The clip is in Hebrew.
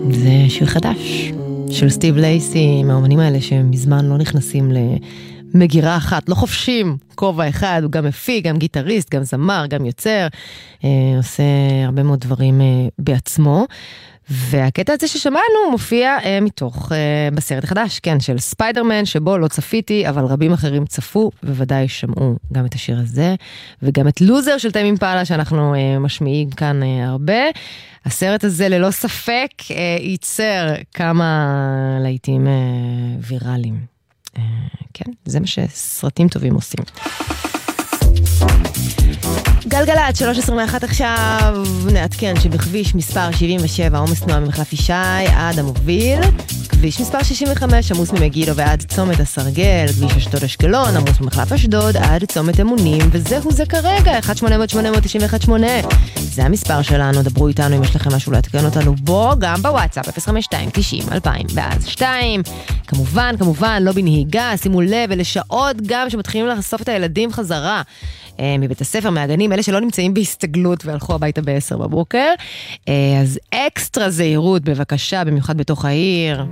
זה שיר חדש של סטיב לייסי, מהאומנים האלה שמזמן לא נכנסים למגירה אחת, לא חופשים כובע אחד, הוא גם מפיק, גם גיטריסט, גם זמר, גם יוצר, עושה הרבה מאוד דברים בעצמו. והקטע הזה ששמענו מופיע מתוך בסרט החדש, כן, של ספיידרמן, שבו לא צפיתי, אבל רבים אחרים צפו, ובוודאי שמעו גם את השיר הזה, וגם את לוזר של טיימ אימפלה, שאנחנו משמיעים כאן הרבה. הסרט הזה ללא ספק ייצר כמה להיטים ויראליים. כן, זה מה שסרטים טובים עושים. גלגלת 321 עכשיו, נעדכן שבכביש מספר 77 עומס תנועה ממחלף ישי עד המוביל, כביש מספר 65 עמוס ממגידו ועד צומת הסרגל, כביש אשדוד אשקלון עמוס ממחלף אשדוד עד צומת אמונים, וזהו זה כרגע 1-800-891-8, זה המספר שלנו, דברו איתנו אם יש לכם משהו להתקן אותנו בו, גם בוואטסאפ 052-90-2000 ואז 2, כמובן לא בנהיגה, שימו לב ולשעות גם שמתחילים לחשוף את הילדים חזרה מבית הספר, מהגנים, אלה שלא נמצאים בהסתגלות והלכו הביתה ב-10 בבוקר. אז אקסטרה זהירות בבקשה, במיוחד בתוך העיר.